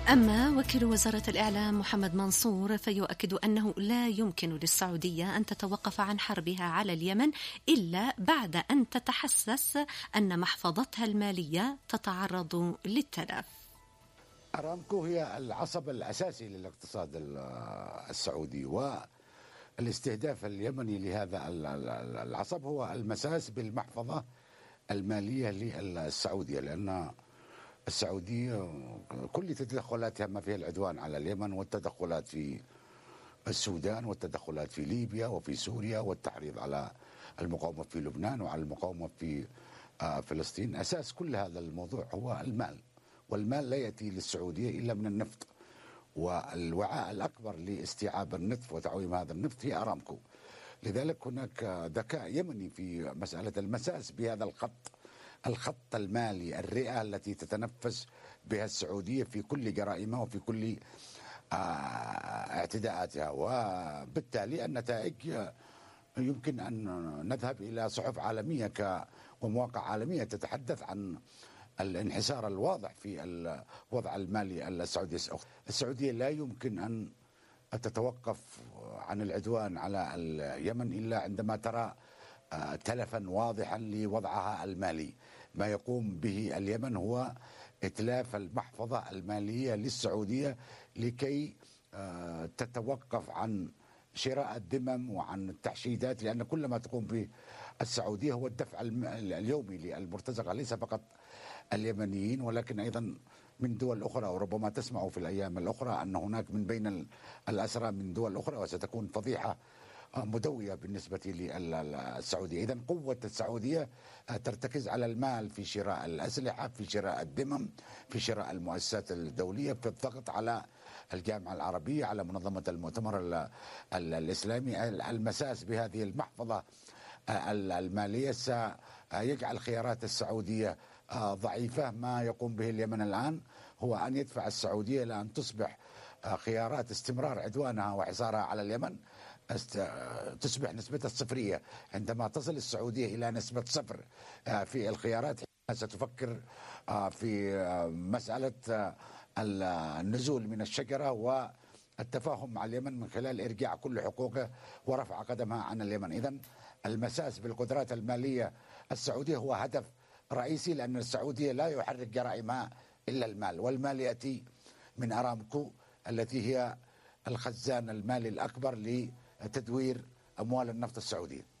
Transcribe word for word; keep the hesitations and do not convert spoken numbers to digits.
أما وكيل وزارة الإعلام محمد منصور فيؤكد أنه لا يمكن للسعودية أن تتوقف عن حربها على اليمن إلا بعد أن تتحسس أن محفظتها المالية تتعرض للتلف. أرامكو هي العصب الأساسي للاقتصاد السعودي، والاستهداف اليمني لهذا العصب هو المساس بالمحفظة المالية للسعودية، لأن السعودية كل تدخلاتها ما فيها العدوان على اليمن، والتدخلات في السودان، والتدخلات في ليبيا وفي سوريا، والتحريض على المقاومة في لبنان وعلى المقاومة في فلسطين. أساس كل هذا الموضوع هو المال، والمال لا يأتي للسعودية إلا من النفط، والوعاء الأكبر لاستيعاب النفط وتعويم هذا النفط هي أرامكو. لذلك هناك ذكاء يمني في مسألة المساس بهذا الخط الخط المالي، الرئة التي تتنفس بها السعودية في كل جرائمها وفي كل اعتداءاتها، وبالتالي النتائج يمكن أن نذهب إلى صحف عالمية ومواقع عالمية تتحدث عن الانحسار الواضح في الوضع المالي السعودي. السعودية لا يمكن أن تتوقف عن العدوان على اليمن إلا عندما ترى تلفا واضحا لوضعها المالي. ما يقوم به اليمن هو إتلاف المحفظة المالية للسعودية لكي تتوقف عن شراء الذمم وعن التحشيدات، لأن كل ما تقوم به السعودية هو الدفع اليومي للمرتزقة، ليس فقط اليمنيين ولكن أيضا من دول أخرى، وربما تسمعوا في الأيام الأخرى أن هناك من بين الأسرى من دول أخرى، وستكون فضيحة مدوية بالنسبة للسعودية. إذن قوة السعودية ترتكز على المال في شراء الأسلحة، في شراء الذمم، في شراء المؤسسات الدولية، في الضغط على الجامعة العربية، على منظمة المؤتمر الإسلامي. المساس بهذه المحفظة المالية سيجعل خيارات السعودية ضعيفة. ما يقوم به اليمن الآن هو أن يدفع السعودية إلى أن تصبح خيارات استمرار عدوانها وحصارها على اليمن تصبح نسبتها الصفرية. عندما تصل السعودية إلى نسبة صفر في الخيارات ستفكر في مسألة النزول من الشجرة والتفاهم مع اليمن من خلال إرجاع كل حقوقه ورفع قدمها عن اليمن. إذن المساس بالقدرات المالية السعودية هو هدف رئيسي، لأن السعودية لا يحرك جرائمها إلا المال، والمال يأتي من أرامكو التي هي الخزان المالي الأكبر لتدوير أموال النفط السعودية.